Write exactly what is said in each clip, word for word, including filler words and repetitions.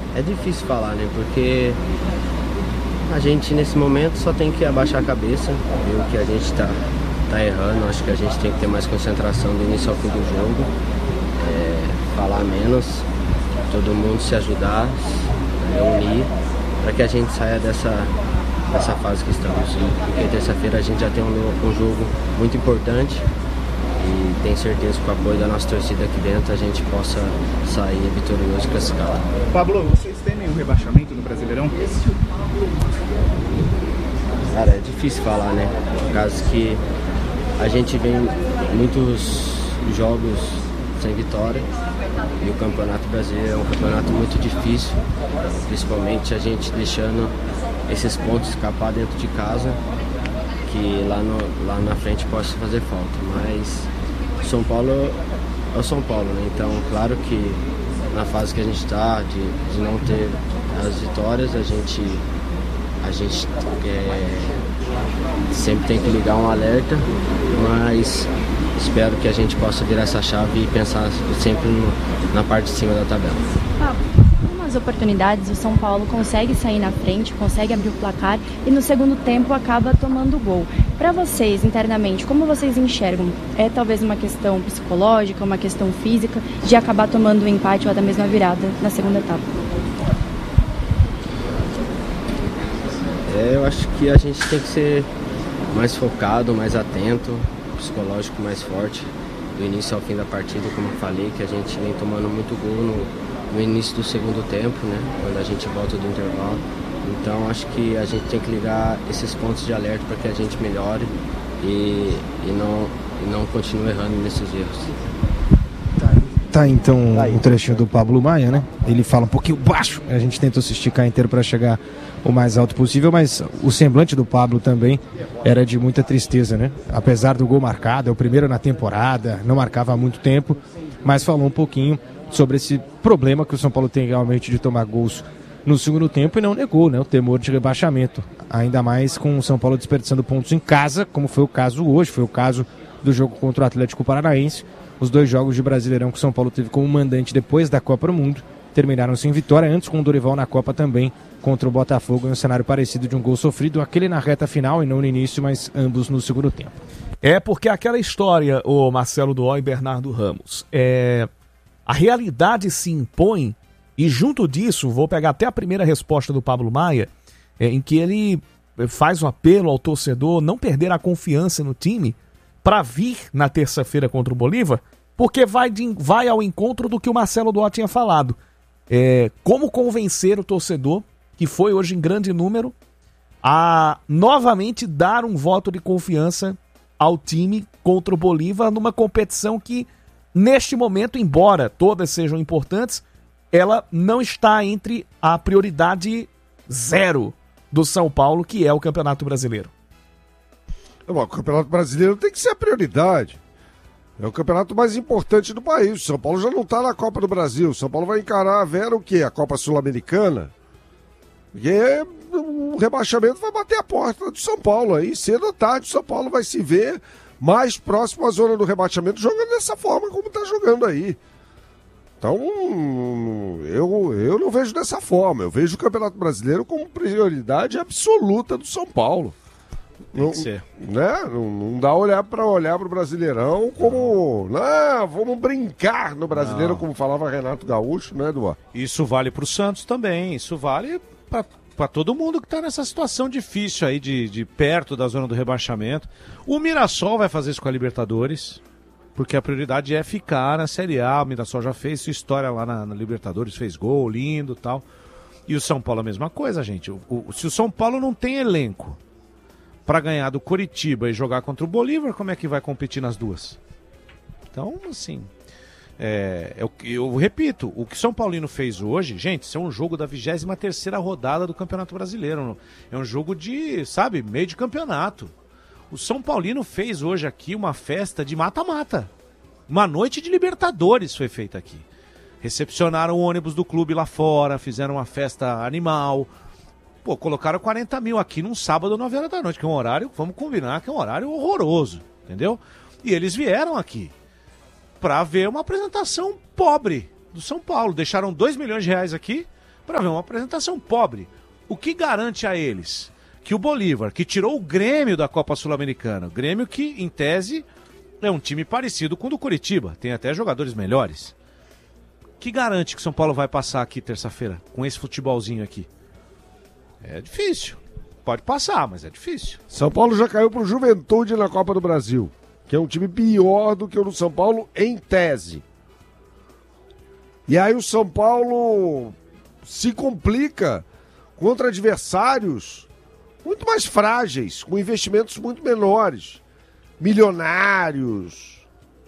é difícil falar, né? Porque a gente nesse momento só tem que abaixar a cabeça, ver o que a gente tá, tá errando. Acho que a gente tem que ter mais concentração do início ao fim do jogo, é, falar menos, todo mundo se ajudar, é, unir, para que a gente saia dessa, dessa fase que estamos. Porque terça-feira a gente já tem um, um jogo muito importante e tenho certeza que com o apoio da nossa torcida aqui dentro a gente possa sair vitorioso e classificado. Pablo, vocês temem um rebaixamento no Brasileirão? Cara, é difícil falar, né? Por causa que a gente vem muitos jogos sem vitória e o Campeonato Brasileiro é um campeonato muito difícil, principalmente a gente deixando esses pontos escapar dentro de casa, que lá, no, lá na frente possa fazer falta. Mas São Paulo é o São Paulo, né? Então, claro que na fase que a gente está, de, de não ter as vitórias, a gente, a gente é, sempre tem que ligar um alerta, mas espero que a gente possa virar essa chave e pensar sempre no, na parte de cima da tabela. Ah, algumas oportunidades o São Paulo consegue sair na frente, consegue abrir o placar e no segundo tempo acaba tomando o gol. Para vocês, internamente, como vocês enxergam? É talvez uma questão psicológica, uma questão física de acabar tomando um empate ou até mesmo a virada na segunda etapa? É, eu acho que a gente tem que ser mais focado, mais atento, psicológico mais forte do início ao fim da partida, como eu falei, que a gente vem tomando muito gol no, no início do segundo tempo, né, quando a gente volta do intervalo. Então acho que a gente tem que ligar esses pontos de alerta para que a gente melhore e, e, não, e não continue errando nesses erros. Tá, então o um trechinho do Pablo Maia, né? Ele fala um pouquinho baixo, a gente tentou se esticar inteiro para chegar o mais alto possível, mas o semblante do Pablo também era de muita tristeza, né? Apesar do gol marcado, é o primeiro na temporada, não marcava há muito tempo, mas falou um pouquinho sobre esse problema que o São Paulo tem realmente de tomar gols no segundo tempo e não negou, né? O temor de rebaixamento, ainda mais com o São Paulo desperdiçando pontos em casa, como foi o caso hoje, foi o caso do jogo contra o Atlético Paranaense. Os dois jogos de Brasileirão que o São Paulo teve como mandante depois da Copa do Mundo terminaram sem vitória, antes com o Dorival na Copa também contra o Botafogo, em um cenário parecido de um gol sofrido, aquele na reta final e não no início, mas ambos no segundo tempo. É porque aquela história, o Marcelo Duó e Bernardo Ramos, é... a realidade se impõe e junto disso, vou pegar até a primeira resposta do Pablo Maia, é, em que ele faz o apelo ao torcedor não perder a confiança no time para vir na terça-feira contra o Bolívar, porque vai, de, vai ao encontro do que o Marcelo Duó tinha falado. É, como convencer o torcedor, que foi hoje em grande número, a novamente dar um voto de confiança ao time contra o Bolívar numa competição que, neste momento, embora todas sejam importantes, ela não está entre a prioridade zero do São Paulo, que é o Campeonato Brasileiro. O Campeonato Brasileiro tem que ser a prioridade. É o campeonato mais importante do país. O São Paulo já não está na Copa do Brasil. O São Paulo vai encarar a Vera o quê? A Copa Sul-Americana? E o rebaixamento vai bater a porta do São Paulo. Aí, cedo ou tarde, o São Paulo vai se ver mais próximo à zona do rebaixamento, jogando dessa forma como está jogando aí. Então, eu, eu não vejo dessa forma. Eu vejo o Campeonato Brasileiro como prioridade absoluta do São Paulo. Tem não, que ser. Né? Não, não dá olhar para olhar para o Brasileirão como, não, vamos brincar no Brasileiro, não. Como falava Renato Gaúcho, né, Eduardo? Isso vale para o Santos também, isso vale para todo mundo que está nessa situação difícil aí de, de perto da zona do rebaixamento. O Mirassol vai fazer isso com a Libertadores, porque a prioridade é ficar na Série A. O Mirassol já fez sua história lá na, na Libertadores, fez gol, lindo e tal. E o São Paulo a mesma coisa, gente. O, o, se o São Paulo não tem elenco para ganhar do Coritiba e jogar contra o Bolívar, como é que vai competir nas duas? Então, assim, é, eu, eu repito, o que São Paulino fez hoje, gente, isso é um jogo da vigésima terceira rodada do Campeonato Brasileiro. É um jogo de, sabe, meio de campeonato. O São Paulino fez hoje aqui uma festa de mata-mata. Uma noite de Libertadores foi feita aqui. Recepcionaram o ônibus do clube lá fora, fizeram uma festa animal. Pô, colocaram quarenta mil aqui num sábado, nove horas da noite, que é um horário, vamos combinar, que é um horário horroroso, entendeu? E eles vieram aqui pra ver uma apresentação pobre do São Paulo. Deixaram dois milhões de reais aqui para ver uma apresentação pobre. O que garante a eles que o Bolívar, que tirou o Grêmio da Copa Sul-Americana, o Grêmio que, em tese, é um time parecido com o do Coritiba, tem até jogadores melhores, que garante que São Paulo vai passar aqui terça-feira, com esse futebolzinho aqui? É difícil. Pode passar, mas é difícil. São Paulo já caiu pro Juventude na Copa do Brasil, que é um time pior do que o do São Paulo, em tese. E aí o São Paulo se complica contra adversários muito mais frágeis, com investimentos muito menores. Milionários,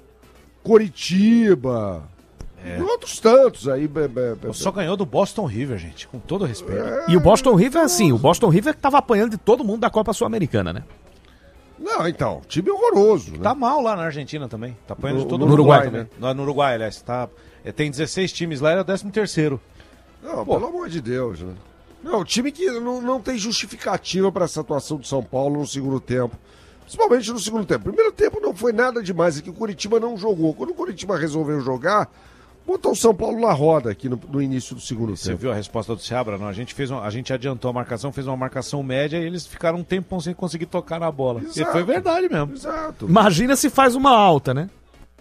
Coritiba, é. e outros tantos aí. Be, be, be, Só ganhou do Boston River, gente, com todo respeito. É, e o Boston River, assim, o Boston River que tava apanhando de todo mundo da Copa Sul-Americana, né? Não, então, time horroroso. Né? Tá mal lá na Argentina também. Tá apanhando no, de todo no mundo. Uruguai, Uruguai né? No, no Uruguai, aliás. Tá, é, tem dezesseis times lá, ele é o décimo terceiro. Não, Pô. pelo amor de Deus, né? Não, o time que não, não tem justificativa para essa atuação do São Paulo no segundo tempo. Principalmente no segundo tempo. Primeiro tempo não foi nada demais, é que o Coritiba não jogou. Quando o Coritiba resolveu jogar, botou o São Paulo na roda aqui no, no início do segundo Você tempo. Você viu a resposta do Seabra? Não, a gente, fez uma, a gente adiantou a marcação, fez uma marcação média e eles ficaram um tempão sem conseguir tocar na bola. Exato. E foi verdade mesmo. Exato. Imagina se faz uma alta, né?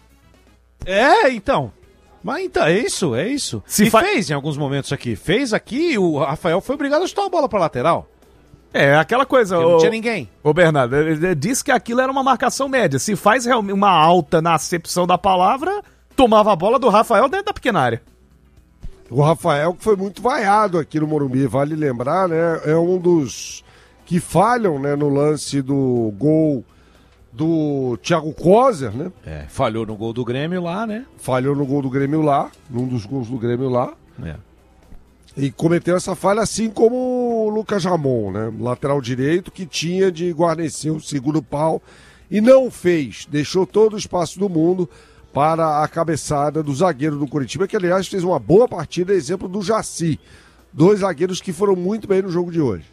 É, então. Mas então, é isso, é isso. Se e fa... fez em alguns momentos aqui. Fez aqui e o Rafael foi obrigado a chutar a bola pra lateral. É, aquela coisa... Porque não tinha ninguém. Ô, Bernardo, ele disse que aquilo era uma marcação média. Se faz realmente uma alta na acepção da palavra, tomava a bola do Rafael dentro da pequena área. O Rafael, que foi muito vaiado aqui no Morumbi, vale lembrar, né? É um dos que falham, né, no lance do gol do Thiago Kozer, né? É, falhou no gol do Grêmio lá, né? Falhou no gol do Grêmio lá, num dos gols do Grêmio lá. É. E cometeu essa falha assim como o Lucas Ramon, né? Lateral direito que tinha de guarnecer o segundo pau e não fez. Deixou todo o espaço do mundo para a cabeçada do zagueiro do Coritiba, que aliás fez uma boa partida, exemplo do Jaci. Dois zagueiros que foram muito bem no jogo de hoje.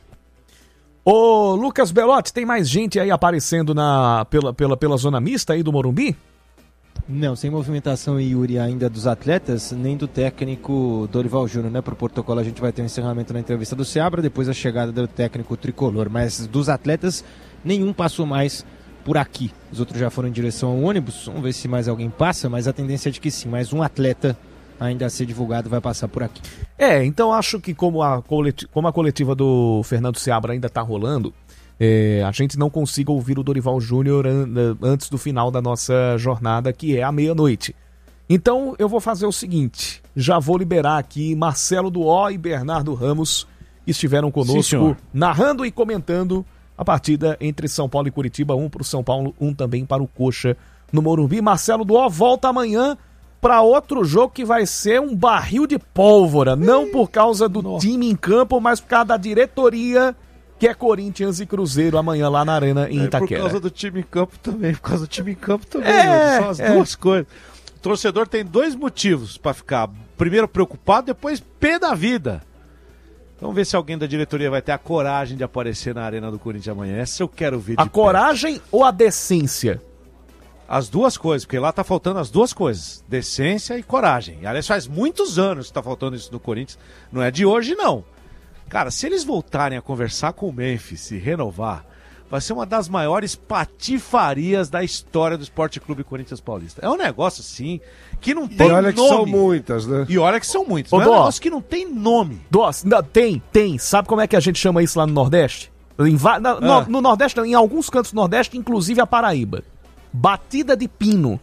Ô, Lucas Belotti, tem mais gente aí aparecendo na, pela, pela, pela zona mista aí do Morumbi? Não, sem movimentação, Yuri, ainda dos atletas, nem do técnico Dorival Júnior, né? Pro protocolo a gente vai ter um encerramento na entrevista do Seabra, depois a chegada do técnico tricolor, mas dos atletas, nenhum passou mais por aqui. Os outros já foram em direção ao ônibus, vamos ver se mais alguém passa, mas a tendência é de que sim, mais um atleta ainda a ser divulgado vai passar por aqui. É, então acho que como a coletiva, como a coletiva do Fernando Seabra ainda tá rolando, É, a gente não consiga ouvir o Dorival Júnior an- antes do final da nossa jornada, que é à meia-noite. Então eu vou fazer o seguinte, já vou liberar aqui Marcelo Duó e Bernardo Ramos, que estiveram conosco, Sim, narrando e comentando a partida entre São Paulo e Coritiba, um para o São Paulo, um também para o Coxa no Morumbi. Marcelo Duó volta amanhã para outro jogo que vai ser um barril de pólvora, não por causa do Nossa. time em campo, mas por causa da diretoria, que é Corinthians e Cruzeiro amanhã lá na Arena em Itaquera. É por causa do time em campo também, por causa do time em campo também. É, São as é. duas coisas. O torcedor tem dois motivos para ficar, primeiro preocupado, depois pé da vida. Vamos ver se alguém da diretoria vai ter a coragem de aparecer na Arena do Corinthians amanhã. Essa eu quero ver de A perto. coragem ou a decência? As duas coisas, porque lá tá faltando as duas coisas, decência e coragem. E, aliás, faz muitos anos que tá faltando isso no Corinthians, não é de hoje não. Cara, se eles voltarem a conversar com o Memphis e renovar, vai ser uma das maiores patifarias da história do Esporte Clube Corinthians Paulista. É um negócio, assim, que não tem E olha nome. que são muitas, né? E olha que são muitas. Ô, Mas é um Dó. negócio que não tem nome. Doce, não, tem, tem. Sabe como é que a gente chama isso lá no Nordeste? Em va- na- no, Ah. no Nordeste não, em alguns cantos do Nordeste, inclusive a Paraíba. Batida de pino.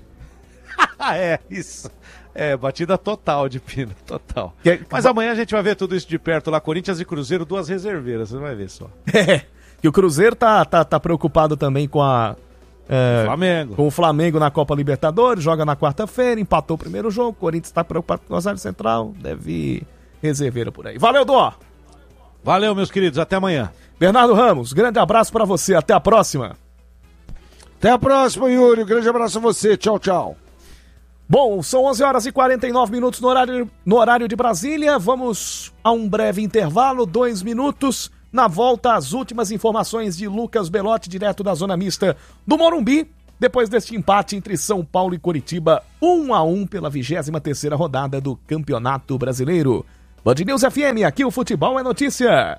Ah, é, isso. É, batida total de pino, total. Que- Mas amanhã a gente vai ver tudo isso de perto lá, Corinthians e Cruzeiro, duas reserveiras, você vai ver só. É, que o Cruzeiro tá, tá, tá preocupado também com a... é, Flamengo. com o Flamengo na Copa Libertadores, joga na quarta-feira, empatou o primeiro jogo, o Corinthians tá preocupado com o Rosário Central, deve ir reserveira por aí. Valeu, Dó! Valeu, meus queridos, até amanhã. Bernardo Ramos, grande abraço pra você, até a próxima. Até a próxima, Yuri. Um grande abraço a você. Tchau, tchau. Bom, são onze horas e quarenta e nove minutos no horário, no horário de Brasília. Vamos a um breve intervalo, dois minutos. Na volta, as últimas informações de Lucas Belotti, direto da zona mista do Morumbi. Depois deste empate entre São Paulo e Coritiba, um a um pela vigésima terceira rodada do Campeonato Brasileiro. Band News F M, aqui o futebol é notícia.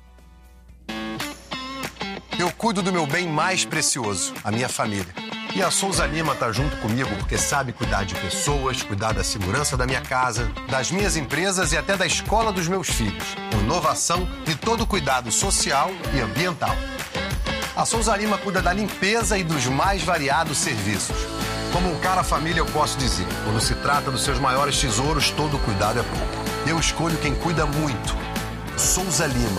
Eu cuido do meu bem mais precioso, a minha família. E a Souza Lima tá junto comigo porque sabe cuidar de pessoas, cuidar da segurança da minha casa, das minhas empresas e até da escola dos meus filhos. Com inovação e todo o cuidado social e ambiental. A Souza Lima cuida da limpeza e dos mais variados serviços. Como um cara família eu posso dizer, quando se trata dos seus maiores tesouros, todo cuidado é pouco. Eu escolho quem cuida muito. Souza Lima.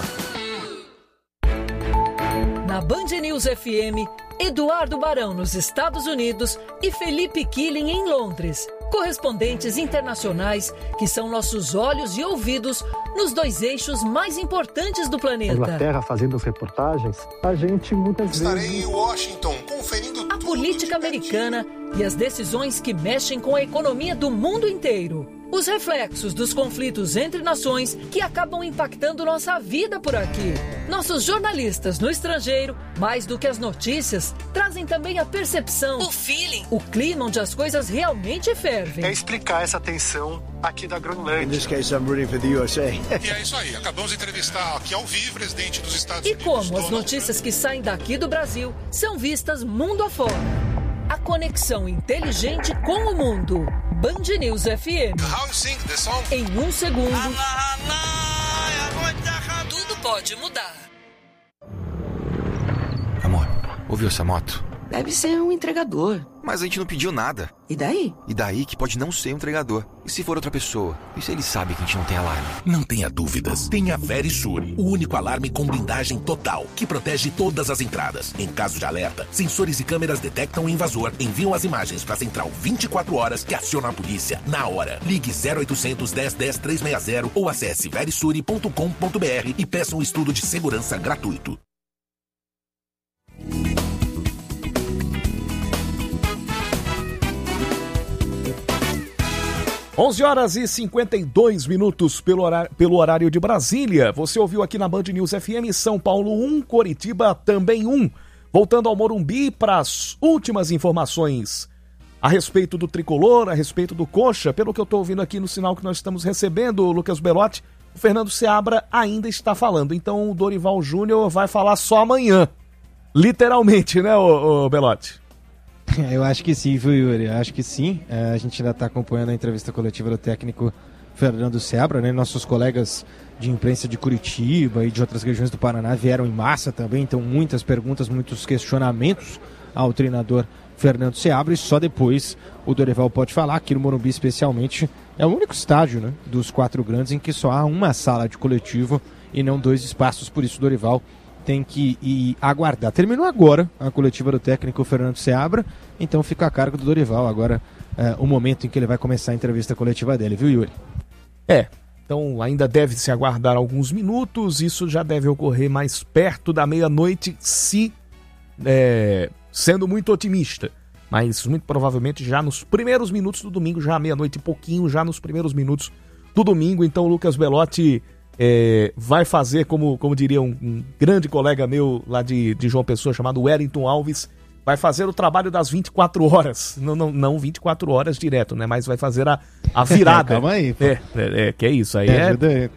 Na Band News F M, Eduardo Barão nos Estados Unidos e Felipe Killing em Londres. Correspondentes internacionais que são nossos olhos e ouvidos nos dois eixos mais importantes do planeta. Inglaterra fazendo reportagens, a gente muitas Estarei vezes... em Washington conferindo a política americana e as decisões que mexem com a economia do mundo inteiro. Os reflexos dos conflitos entre nações que acabam impactando nossa vida por aqui. Nossos jornalistas no estrangeiro, mais do que as notícias, trazem também a percepção, o feeling, o clima onde as coisas realmente fervem. É explicar essa tensão aqui da Groenlândia. In this case, I'm rooting for the U S A. E é isso aí, acabamos de entrevistar aqui ao vivo o presidente dos Estados e Unidos. E como as Donald notícias que saem daqui do Brasil são vistas mundo afora. A conexão inteligente com o mundo. Band News F M. How you sing the song? Em um segundo, tudo pode mudar. Amor, ouviu essa moto? Deve ser um entregador. Mas a gente não pediu nada. E daí? E daí que pode não ser um entregador. E se for outra pessoa? E se ele sabe que a gente não tem alarme? Não tenha dúvidas. Tem a Verisure, o único alarme com blindagem total, que protege todas as entradas. Em caso de alerta, sensores e câmeras detectam o invasor, enviam as imagens para a central vinte e quatro horas que aciona a polícia na hora. Ligue zero oitocentos, dez, dez, trezentos e sessenta ou acesse verisure ponto com ponto b r e peça um estudo de segurança gratuito. onze horas e cinquenta e dois minutos pelo horário, pelo horário de Brasília. Você ouviu aqui na Band News F M, São Paulo um, Coritiba também um. Voltando ao Morumbi para as últimas informações a respeito do Tricolor, a respeito do Coxa. Pelo que eu estou ouvindo aqui no sinal que nós estamos recebendo, Lucas Belotti, o Fernando Seabra ainda está falando. Então o Dorival Júnior vai falar só amanhã. Literalmente, né, ô, ô Belotti? Eu acho que sim, viu, Yuri? Eu acho que sim. É, a gente ainda está acompanhando a entrevista coletiva do técnico Fernando Seabra, né? Nossos colegas de imprensa de Curitiba e de outras regiões do Paraná vieram em massa também, então muitas perguntas, muitos questionamentos ao treinador Fernando Seabra, e só depois o Dorival pode falar. Aqui no Morumbi especialmente é o único estádio, né, dos quatro grandes em que só há uma sala de coletivo e não dois espaços, por isso o Dorival tem que ir aguardar. Terminou agora a coletiva do técnico Fernando Seabra, então fica a cargo do Dorival agora é, o momento em que ele vai começar a entrevista coletiva dele, viu, Yuri? É, então ainda deve se aguardar alguns minutos, isso já deve ocorrer mais perto da meia-noite, se é, sendo muito otimista, mas muito provavelmente já nos primeiros minutos do domingo, já meia-noite e pouquinho, já nos primeiros minutos do domingo. Então o Lucas Belotti É, vai fazer, como, como diria um, um grande colega meu lá de, de João Pessoa, chamado Wellington Alves, vai fazer o trabalho das vinte e quatro horas, não, não, não vinte e quatro horas direto, né, mas vai fazer a, a virada. Calma aí, pô. É, é, é, que é isso, aí Me é... ajuda aí.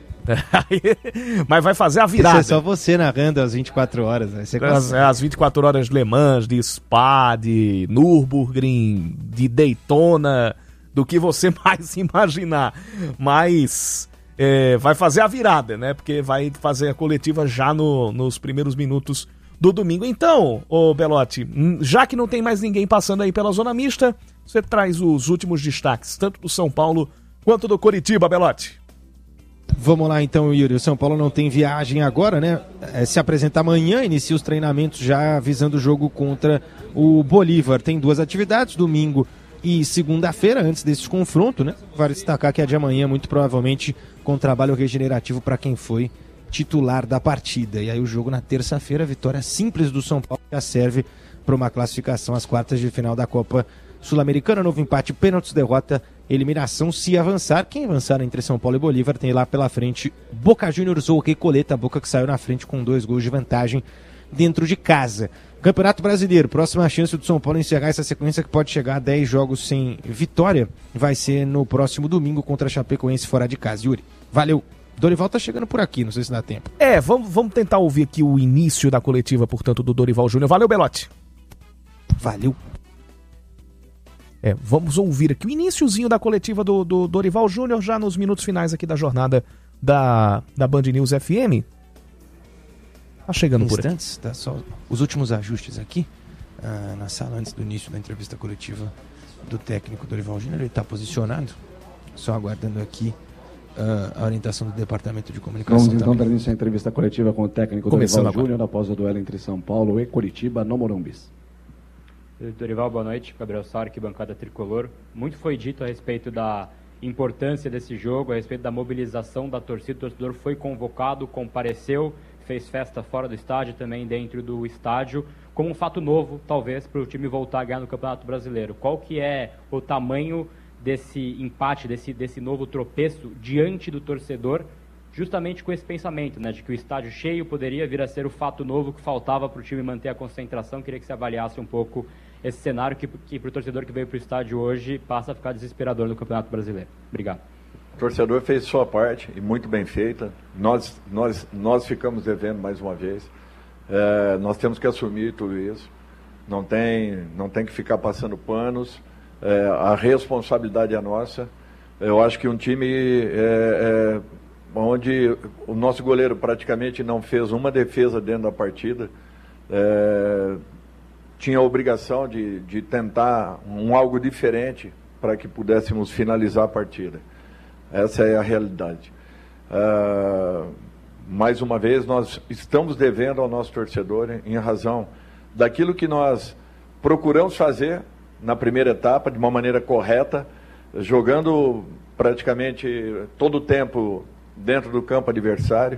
Mas vai fazer a virada. Isso é só você narrando as vinte e quatro horas, né? Você as, as vinte e quatro horas de Le Mans, de Spa, de Nürburgring, de Daytona, do que você mais imaginar, mas... É, vai fazer a virada, né? Porque vai fazer a coletiva já no, nos primeiros minutos do domingo. Então, ô Belotti, já que não tem mais ninguém passando aí pela zona mista, você traz os últimos destaques, tanto do São Paulo quanto do Coritiba, Belotti. Vamos lá então, Yuri. O São Paulo não tem viagem agora, né? É, se apresenta amanhã, inicia os treinamentos já visando o jogo contra o Bolívar. Tem duas atividades, domingo e segunda-feira, antes desse confronto, né? Vale destacar que a de amanhã, muito provavelmente, com trabalho regenerativo para quem foi titular da partida. E aí o jogo na terça-feira, vitória simples do São Paulo, já serve para uma classificação às quartas de final da Copa Sul-Americana. Novo empate, pênaltis, derrota, eliminação, se avançar. Quem avançar entre São Paulo e Bolívar tem lá pela frente Boca Juniors ou Recoleta, Boca que saiu na frente com dois gols de vantagem dentro de casa. Campeonato Brasileiro, próxima chance do São Paulo encerrar essa sequência que pode chegar a dez jogos sem vitória, vai ser no próximo domingo contra a Chapecoense fora de casa. Yuri, valeu! Dorival tá chegando por aqui, não sei se dá tempo. É, vamos, vamos tentar ouvir aqui o início da coletiva, portanto, do Dorival Júnior. Valeu, Belotti. Valeu. É, vamos ouvir aqui o iniciozinho da coletiva do, do Dorival Júnior, já nos minutos finais aqui da jornada da, da Band News F M. Tá chegando por aqui. Instantes, tá só os últimos ajustes aqui, ah, na sala, antes do início da entrevista coletiva do técnico Dorival Júnior. Ele está posicionado, só aguardando aqui uh, a orientação do Departamento de Comunicação. Vamos então dar início à entrevista coletiva com o técnico Começando Dorival Júnior após o duelo entre São Paulo e Coritiba no Morumbi. Dorival, boa noite. Gabriel Sarque, bancada tricolor. Muito foi dito a respeito da importância desse jogo, a respeito da mobilização da torcida. O torcedor foi convocado, compareceu, fez festa fora do estádio, também dentro do estádio, como um fato novo, talvez, para o time voltar a ganhar no Campeonato Brasileiro. Qual que é o tamanho desse empate, desse, desse novo tropeço diante do torcedor, justamente com esse pensamento, né, de que o estádio cheio poderia vir a ser o fato novo que faltava para o time manter a concentração? Queria que você avaliasse um pouco esse cenário que, que para o torcedor que veio para o estádio hoje passa a ficar desesperador no Campeonato Brasileiro. Obrigado. O torcedor fez sua parte e muito bem feita. Nós, nós, nós ficamos devendo mais uma vez. É, nós temos que assumir tudo isso. Não tem, não tem que ficar passando panos. É, a responsabilidade é nossa. Eu acho que um time é, é, onde o nosso goleiro praticamente não fez uma defesa dentro da partida, é, tinha a obrigação de, de tentar um algo diferente para que pudéssemos finalizar a partida. Essa é a realidade. Uh, mais uma vez, nós estamos devendo ao nosso torcedor em, em razão daquilo que nós procuramos fazer na primeira etapa, de uma maneira correta, jogando praticamente todo o tempo dentro do campo adversário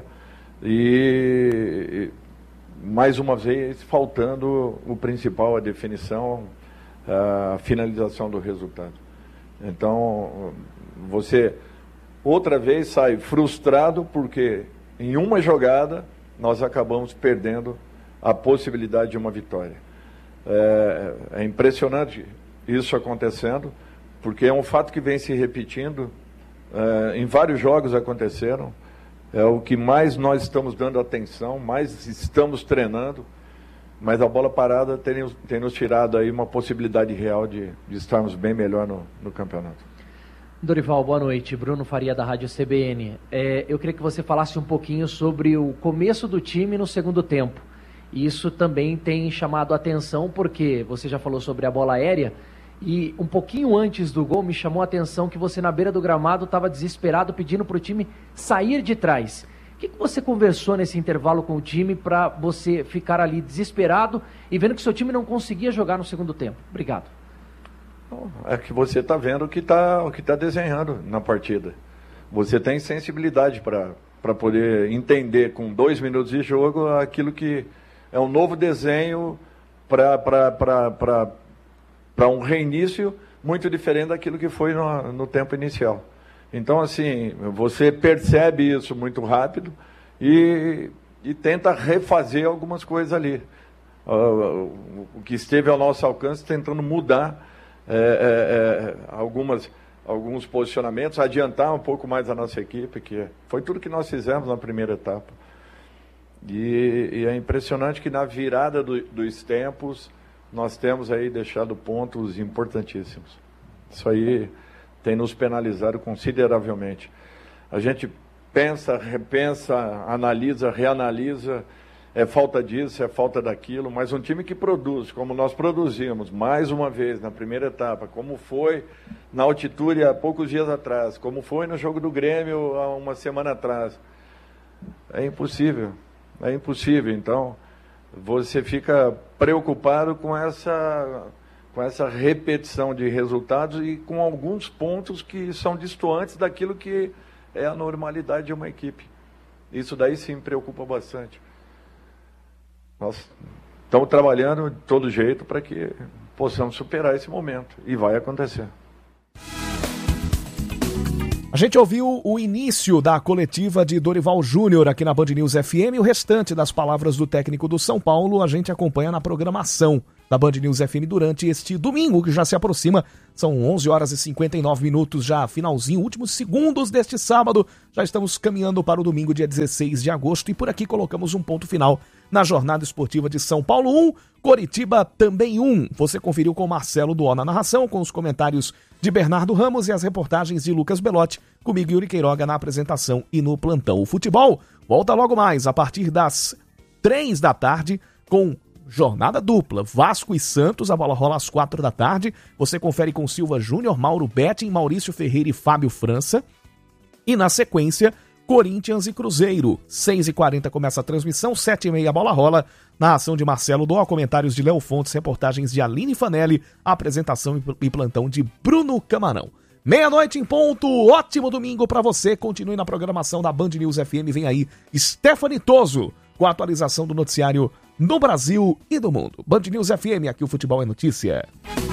e, mais uma vez, faltando o principal, a definição, a finalização do resultado. Então, você outra vez sai frustrado porque em uma jogada nós acabamos perdendo a possibilidade de uma vitória. É, é impressionante isso acontecendo, porque é um fato que vem se repetindo, é, em vários jogos aconteceram, é o que mais nós estamos dando atenção, mais estamos treinando, mas a bola parada tem, tem nos tirado aí uma possibilidade real de, de estarmos bem melhor no, no campeonato. Dorival, boa noite. Bruno Faria, da Rádio C B N. É, eu queria que você falasse um pouquinho sobre o começo do time no segundo tempo. Isso também tem chamado a atenção, porque você já falou sobre a bola aérea, e um pouquinho antes do gol me chamou a atenção que você na beira do gramado estava desesperado, pedindo para o time sair de trás. O que, que você conversou nesse intervalo com o time para você ficar ali desesperado e vendo que seu time não conseguia jogar no segundo tempo? Obrigado. É que você está vendo o que está o que tá desenhando na partida. Você tem sensibilidade para poder entender com dois minutos de jogo aquilo que é um novo desenho para um reinício muito diferente daquilo que foi no, no tempo inicial. Então, assim, você percebe isso muito rápido e, e tenta refazer algumas coisas ali. Uh, o que esteve ao nosso alcance, tentando mudar É, é, é, algumas, alguns posicionamentos, adiantar um pouco mais a nossa equipe, que foi tudo que nós fizemos na primeira etapa. E, e é impressionante que na virada do, dos tempos nós temos aí deixado pontos importantíssimos. Isso aí tem nos penalizado consideravelmente. A gente pensa, repensa, analisa, reanalisa. É falta disso, é falta daquilo, mas um time que produz, como nós produzimos, mais uma vez, na primeira etapa, como foi na altitude há poucos dias atrás, como foi no jogo do Grêmio há uma semana atrás, é impossível, é impossível. Então, você fica preocupado com essa, com essa repetição de resultados e com alguns pontos que são distantes daquilo que é a normalidade de uma equipe. Isso daí sim me preocupa bastante. Nós estamos trabalhando de todo jeito para que possamos superar esse momento. E vai acontecer. A gente ouviu o início da coletiva de Dorival Júnior aqui na Band News F M. O restante das palavras do técnico do São Paulo a gente acompanha na programação da Band News F M durante este domingo, que já se aproxima. São onze horas e cinquenta e nove minutos, já finalzinho, últimos segundos deste sábado. Já estamos caminhando para o domingo, dia dezesseis de agosto, e por aqui colocamos um ponto final na jornada esportiva de São Paulo um, Coritiba também um. Você conferiu com Marcelo Duó na narração, com os comentários de Bernardo Ramos e as reportagens de Lucas Belotti, comigo Yuri Queiroga na apresentação e no plantão. O futebol volta logo mais, a partir das três da tarde, com jornada dupla, Vasco e Santos, a bola rola às quatro da tarde. Você confere com Silva Júnior, Mauro Betting, Maurício Ferreira e Fábio França. E na sequência, Corinthians e Cruzeiro. seis e quarenta começa a transmissão, sete e meia a bola rola. Na ação de Marcelo Dó, comentários de Léo Fontes, reportagens de Aline Fanelli, apresentação e plantão de Bruno Camarão. Meia-noite em ponto, ótimo domingo pra você. Continue na programação da Band News F M. Vem aí Stephanie Toso com a atualização do noticiário no Brasil e do mundo. Band News F M, aqui o futebol é notícia.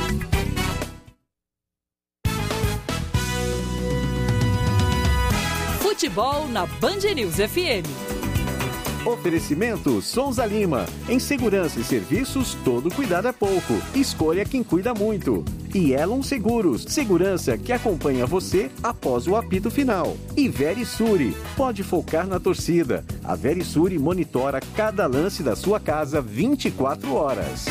Futebol na Band News F M. Oferecimento Souza Lima. Em segurança e serviços, todo cuidado é pouco. Escolha quem cuida muito. E Elon Seguros. Segurança que acompanha você após o apito final. E Verisure. Pode focar na torcida. A Verisure monitora cada lance da sua casa vinte e quatro horas.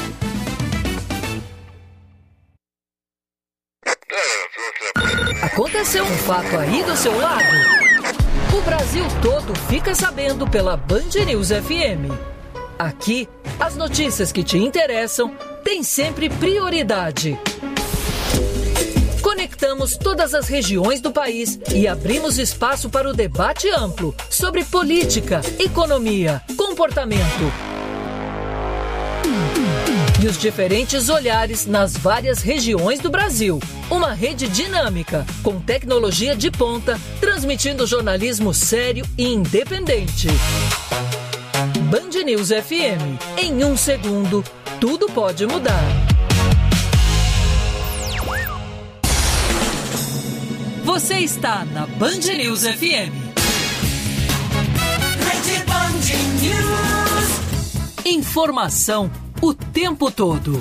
Aconteceu um fato aí do seu lado? O Brasil todo fica sabendo pela Band News F M. Aqui, as notícias que te interessam têm sempre prioridade. Conectamos todas as regiões do país e abrimos espaço para o debate amplo sobre política, economia, comportamento e os diferentes olhares nas várias regiões do Brasil. Uma rede dinâmica, com tecnologia de ponta, transmitindo jornalismo sério e independente. Band News F M. Em um segundo, tudo pode mudar. Você está na Band News F M. Rede Band News. Informação o tempo todo.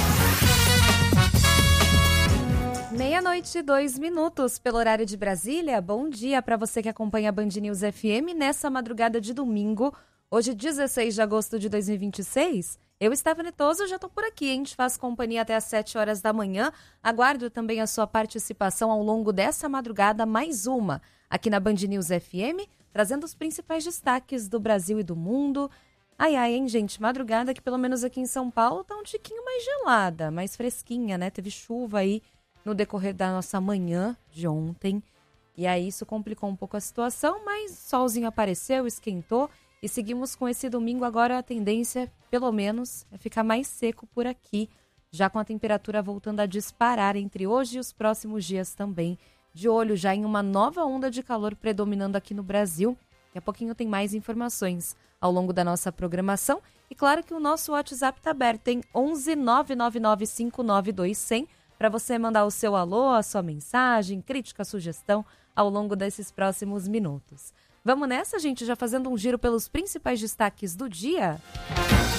Meia-noite e dois minutos pelo horário de Brasília. Bom dia para você que acompanha a Band News F M nessa madrugada de domingo, hoje dezesseis de agosto de dois mil e vinte e seis. Eu, Stephanie Toso, já estou por aqui, hein? Te faço companhia até às sete horas da manhã. Aguardo também a sua participação ao longo dessa madrugada, mais uma, aqui na Band News F M, trazendo os principais destaques do Brasil e do mundo. Ai, ai, hein, gente? Madrugada que pelo menos aqui em São Paulo tá um tiquinho mais gelada, mais fresquinha, né? Teve chuva aí no decorrer da nossa manhã de ontem. E aí isso complicou um pouco a situação, mas o solzinho apareceu, esquentou e seguimos com esse domingo. Agora a tendência, pelo menos, é ficar mais seco por aqui, já com a temperatura voltando a disparar entre hoje e os próximos dias também. De olho já em uma nova onda de calor predominando aqui no Brasil. Daqui a pouquinho tem mais informações ao longo da nossa programação. E claro que o nosso WhatsApp está aberto, tem onze nove nove nove cinco nove dois zero zero para você mandar o seu alô, a sua mensagem, crítica, sugestão ao longo desses próximos minutos. Vamos nessa, gente, já fazendo um giro pelos principais destaques do dia?